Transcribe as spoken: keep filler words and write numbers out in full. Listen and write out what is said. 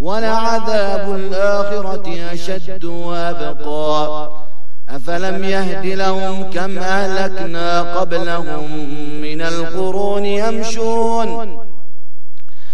ولعذاب الآخرة أشد وأبقى أفلم يهد لهم كم أهلكنا قبلهم من القرون يمشون